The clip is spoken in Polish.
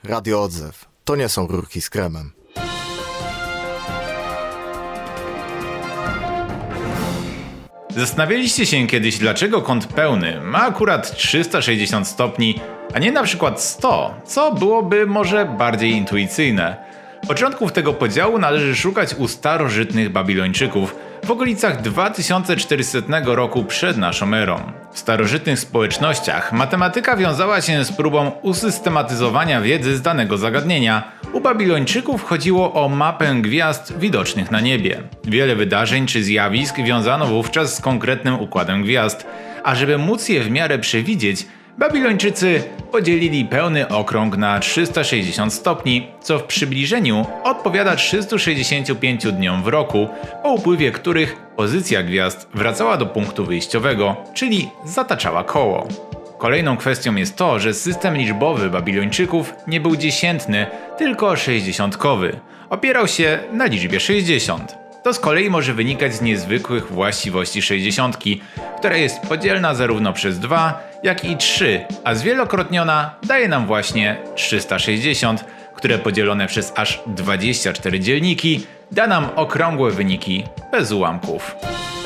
Radio Odzew. To nie są rurki z kremem. Zastanawialiście się kiedyś, dlaczego kąt pełny ma akurat 360 stopni, a nie na przykład 100, co byłoby może bardziej intuicyjne. Początków tego podziału należy szukać u starożytnych Babilończyków w okolicach 2400 roku przed naszą erą. W starożytnych społecznościach matematyka wiązała się z próbą usystematyzowania wiedzy z danego zagadnienia. U Babilończyków chodziło o mapę gwiazd widocznych na niebie. Wiele wydarzeń czy zjawisk wiązano wówczas z konkretnym układem gwiazd, a żeby móc je w miarę przewidzieć, Babilończycy podzielili pełny okrąg na 360 stopni, co w przybliżeniu odpowiada 365 dniom w roku, po upływie których pozycja gwiazd wracała do punktu wyjściowego, czyli zataczała koło. Kolejną kwestią jest to, że system liczbowy Babilończyków nie był dziesiętny, tylko sześćdziesiątkowy. Opierał się na liczbie 60. To z kolei może wynikać z niezwykłych właściwości sześćdziesiątki, która jest podzielna zarówno przez 2, jak i 3, a zwielokrotniona daje nam właśnie 360, które podzielone przez aż 24 dzielniki da nam okrągłe wyniki bez ułamków.